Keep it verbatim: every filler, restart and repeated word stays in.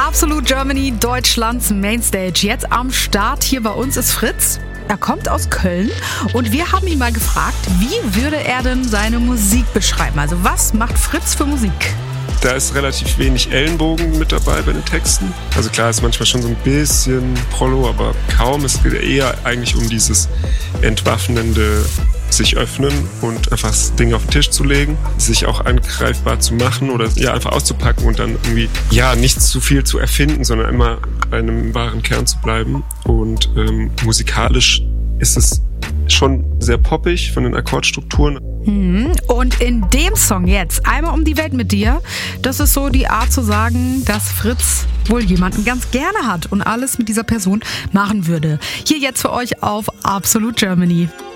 Absolut Germany, Deutschlands Mainstage. Jetzt am Start hier bei uns ist Fritz. Er kommt aus Köln und wir haben ihn mal gefragt, wie würde er denn seine Musik beschreiben? Also was macht Fritz für Musik? Da ist relativ wenig Ellenbogen mit dabei bei den Texten. Also klar ist manchmal schon so ein bisschen Prollo, aber kaum. Es geht eher eigentlich um dieses entwaffnende sich öffnen und einfach das Ding auf den Tisch zu legen, sich auch angreifbar zu machen oder ja einfach auszupacken und dann irgendwie ja nicht zu viel zu erfinden, sondern immer bei einem wahren Kern zu bleiben. Und ähm, musikalisch ist es schon sehr poppig von den Akkordstrukturen. Und in dem Song jetzt, einmal um die Welt mit dir, das ist so die Art zu sagen, dass Fritz wohl jemanden ganz gerne hat und alles mit dieser Person machen würde. Hier jetzt für euch auf Absolut Germany.